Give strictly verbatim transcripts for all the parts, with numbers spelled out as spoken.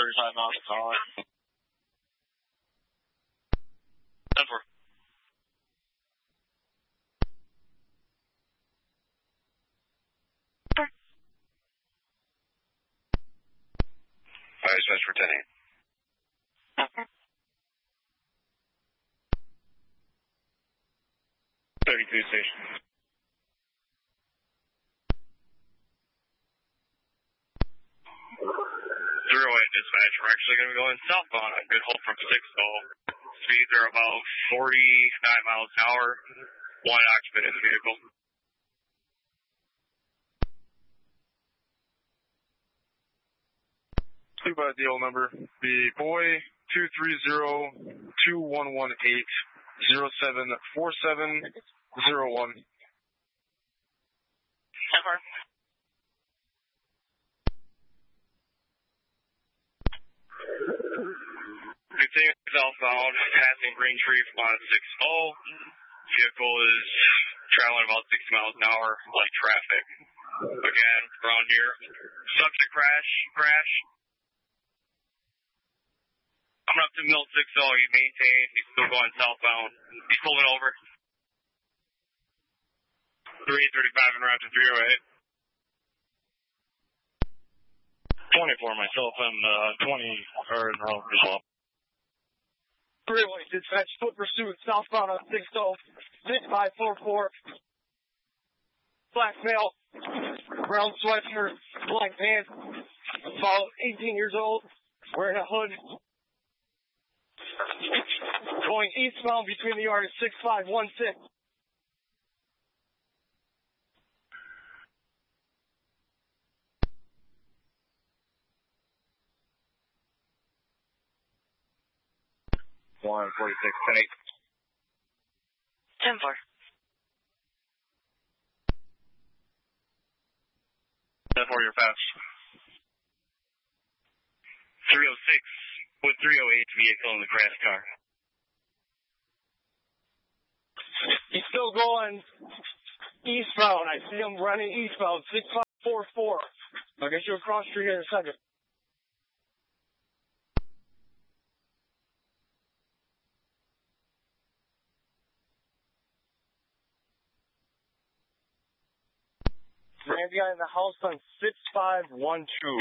thirty-five miles an hour. ten four. Alright, dispatch for ten eight. Okay. thirty-two station. Zero eight dispatch. We're actually going to be going southbound on Good Hope from six oh. Speeds are about forty-nine miles an hour. One occupant in the vehicle. Two by the old number. The boy two three zero two one one eight zero seven four seven zero one. ten four. Continuing southbound, passing Green Tree on six oh. Vehicle is traveling about sixty miles an hour, light traffic. Again, around here. Subject crash, crash. Coming up to Mill six oh, you maintain, he's still going southbound. He's pulling over. three thirty-five and route to three oh eight. twenty-four myself and uh, twenty are in route as well. three oh eight dispatch, foot pursuit, southbound on six oh, six five four four. Black male, brown sweatshirt, black pants, about eighteen years old, wearing a hood. Going eastbound between the yard at six five one six. one forty-six, ten eight. ten four. ten four, you're fast. three oh six with three oh eight vehicle in the crash car. He's still going eastbound. I see him running eastbound, six five four four. I'll get you across street here in a second. Ran the guy in the house on six five one two.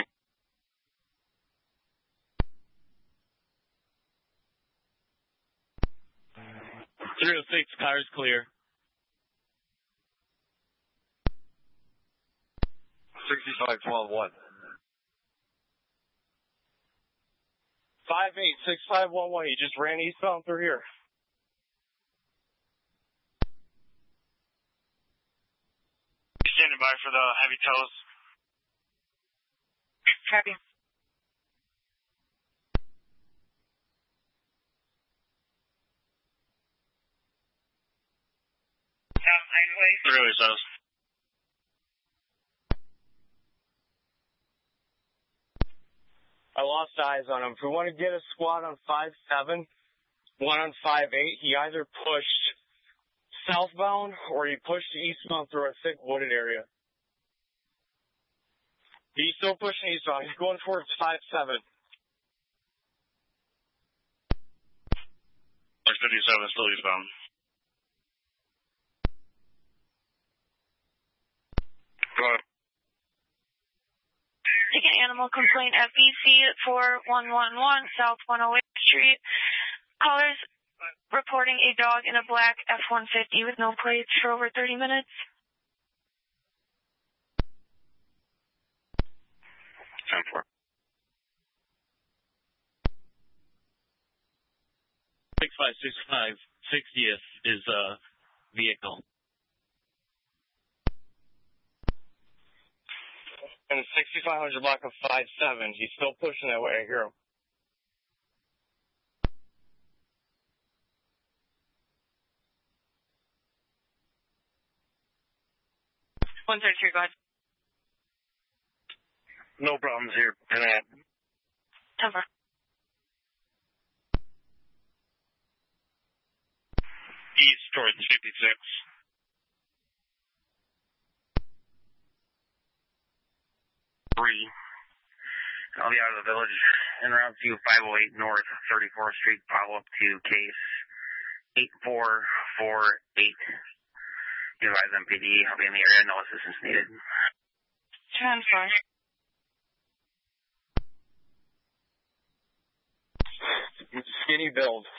three oh six, car's clear. sixty-five twelve one. five eight six five one one. He just ran eastbound through here. Standing by for the heavy tows. Copy. Really says. I lost eyes on him. If we want to get a squad on five seven, one on five eight, he either pushed southbound or he pushed eastbound through a thick wooded area. He's still pushing eastbound. He's going towards five seven. fifty-seven still eastbound. Go ahead. Ticket animal complaint at B C four one one one South one oh eighth Street. Callers reporting a dog in a black F one fifty with no plates for over thirty minutes. ten four. six five six five, sixtieth is a vehicle. And sixty-five hundred block of five seven. He's still pushing that way. I hear him. one thirty-three, go ahead. No problems here. ten eight. ten four. East towards fifty-six. Three. I'll be out of the village. en route to five oh eight North thirty-fourth Street, follow up to case eight four four eight. You advise M P D, I'll be in the area, no assistance needed. ten four. Skinny build.